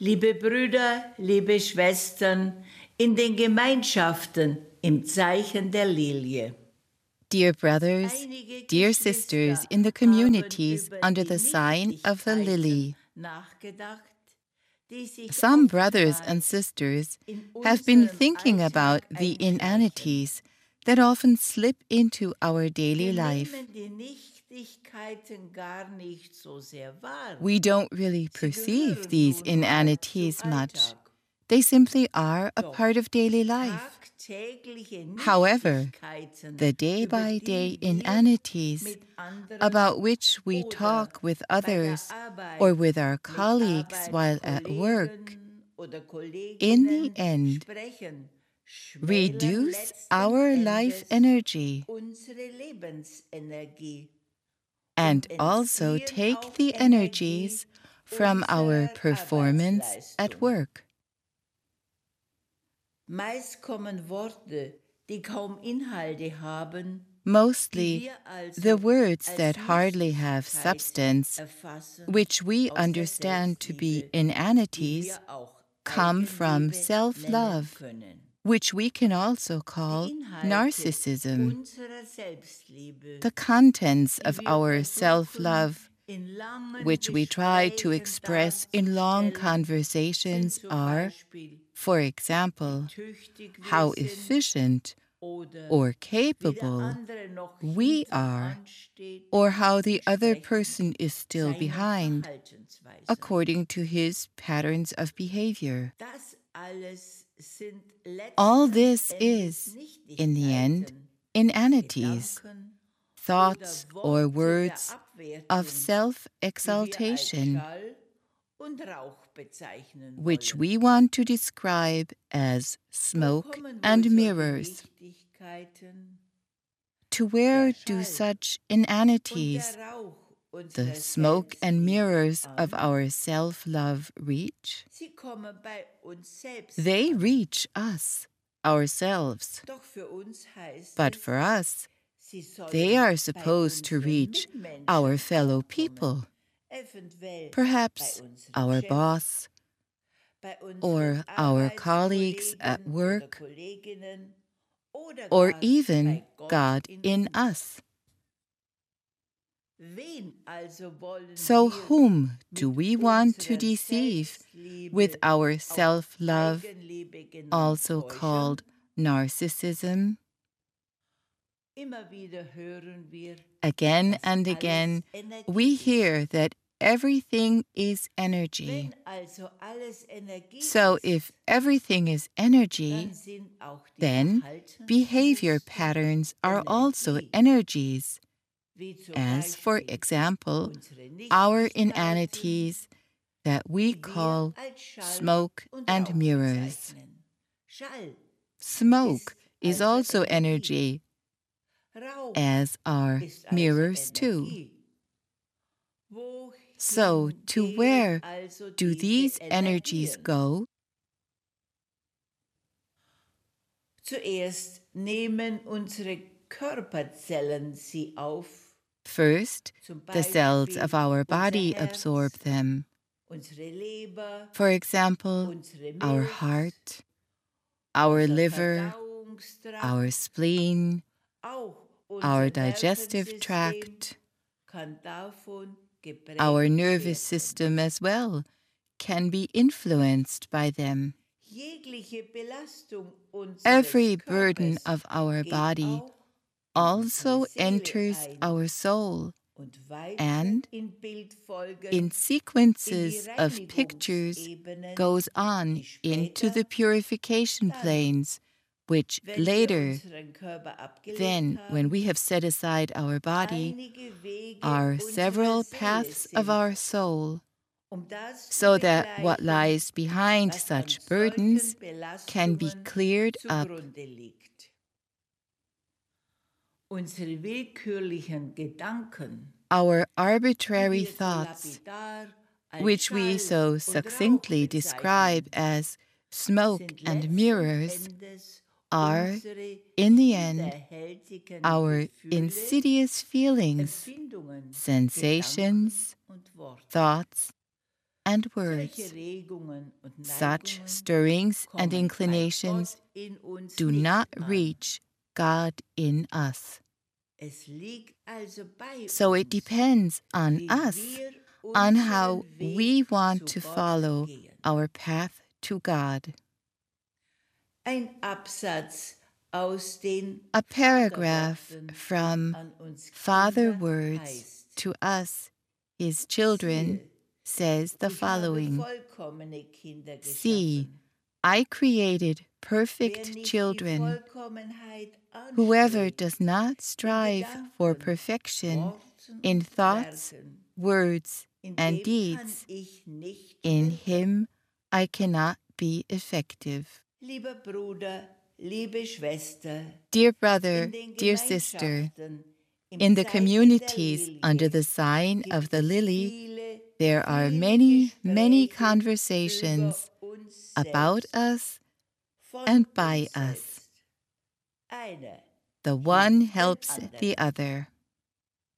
Liebe Brüder, liebe Schwestern, in den Gemeinschaften im Zeichen der Lilie. Dear brothers, dear sisters, in the communities under the sign of the lily, some brothers and sisters have been thinking about the inanities that often slip into our daily life. We don't really perceive these inanities much. They simply are a part of daily life. However, the day-by-day inanities about which we talk with others or with our colleagues while at work, in the end, reduce our life energy and also take the energies from our performance at work. Mostly, the words that hardly have substance, which we understand to be inanities, come from self-love, which we can also call narcissism. The contents of our self-love, which we try to express in long conversations, are, for example, how efficient or capable we are, or how the other person is still behind, according to his patterns of behavior. All this is, in the end, inanities, thoughts or words of self-exaltation, which we want to describe as smoke and mirrors. To where do such inanities, the smoke and mirrors of our self-love, reach? They reach us, ourselves. But for us, they are supposed to reach our fellow people, perhaps our boss, or our colleagues at work, or even God in us. So whom do we want to deceive with our self-love, also called narcissism? Again and again, we hear that everything is energy. So if everything is energy, then behavior patterns are also energies, as, for example, our inanities that we call smoke and mirrors. Smoke is also energy, as are mirrors too. So, to where do these energies go? Zuerst nehmen unsere Körperzellen sie auf. First, the cells of our body absorb them. For example, our heart, our liver, our spleen, our digestive tract, our nervous system as well can be influenced by them. Every burden of our body also enters our soul and, in sequences of pictures, goes on into the purification planes, which later, then, when we have set aside our body, are several paths of our soul, so that what lies behind such burdens can be cleared up. Our arbitrary thoughts, which we so succinctly describe as smoke and mirrors, are, in the end, our insidious feelings, sensations, thoughts, and words. Such stirrings and inclinations do not reach God in us. So it depends on us, on how we want to follow our path to God. A paragraph from Father Words to Us, His Children, says the following: See, I created perfect children. Whoever does not strive for perfection in thoughts, words, and deeds, in him I cannot be effective. Dear brother, dear sister, in the communities under the sign of the lily, there are many, many conversations about us and by us. The one helps the other.